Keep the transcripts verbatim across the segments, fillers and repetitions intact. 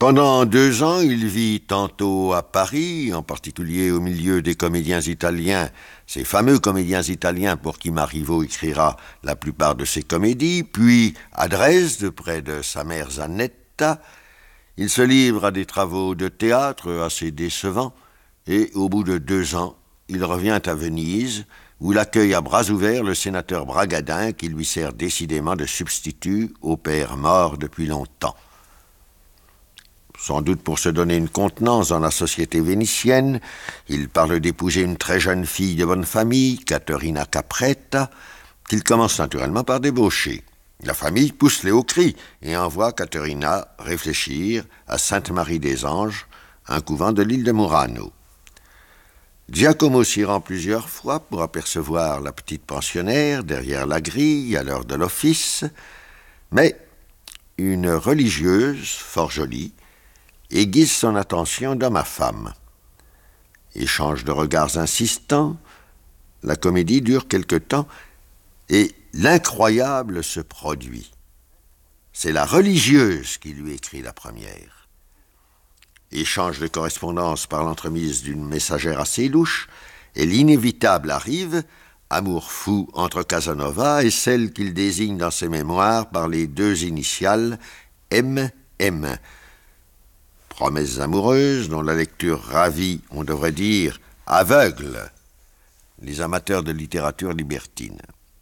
Pendant deux ans, il vit tantôt à Paris, en particulier au milieu des comédiens italiens, ces fameux comédiens italiens pour qui Marivaux écrira la plupart de ses comédies, puis à Dresde, près de sa mère Zanetta. Il se livre à des travaux de théâtre assez décevants, et au bout de deux ans, il revient à Venise, où l'accueille à bras ouverts le sénateur Bragadin, qui lui sert décidément de substitut au père mort depuis longtemps. Sans doute pour se donner une contenance dans la société vénitienne, il parle d'épouser une très jeune fille de bonne famille, Caterina Capretta, qu'il commence naturellement par débaucher. La famille pousse les hauts cris et envoie Caterina réfléchir à Sainte-Marie-des-Anges, un couvent de l'île de Murano. Giacomo s'y rend plusieurs fois pour apercevoir la petite pensionnaire derrière la grille à l'heure de l'office, mais une religieuse, fort jolie, aiguise son attention d'homme à femme. Échange de regards insistants, la comédie dure quelque temps et l'incroyable se produit. C'est la religieuse qui lui écrit la première. Échange de correspondance par l'entremise d'une messagère assez louche, et l'inévitable arrive, amour fou entre Casanova et celle qu'il désigne dans ses mémoires par les deux initiales M M. Promesses amoureuses dont la lecture ravit, on devrait dire, aveugle, les amateurs de littérature libertine.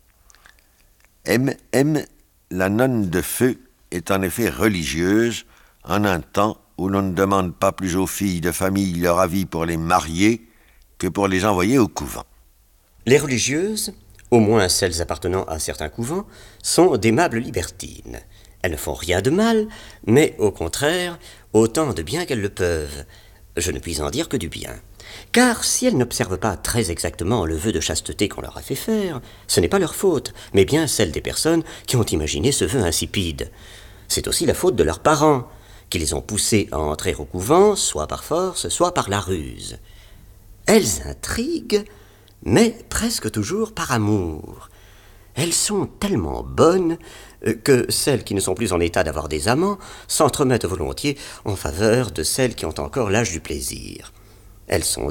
M M, la nonne de feu, est en effet religieuse en un temps où l'on ne demande pas plus aux filles de famille leur avis pour les marier que pour les envoyer au couvent. Les religieuses, au moins celles appartenant à certains couvents, sont d'aimables libertines. Elles ne font rien de mal, mais au contraire, autant de bien qu'elles le peuvent. Je ne puis en dire que du bien. Car si elles n'observent pas très exactement le vœu de chasteté qu'on leur a fait faire, ce n'est pas leur faute, mais bien celle des personnes qui ont imaginé ce vœu insipide. C'est aussi la faute de leurs parents, qui les ont poussées à entrer au couvent, soit par force, soit par la ruse. Elles intriguent, mais presque toujours par amour. Elles sont tellement bonnes que celles qui ne sont plus en état d'avoir des amants s'entremettent volontiers en faveur de celles qui ont encore l'âge du plaisir. Elles sont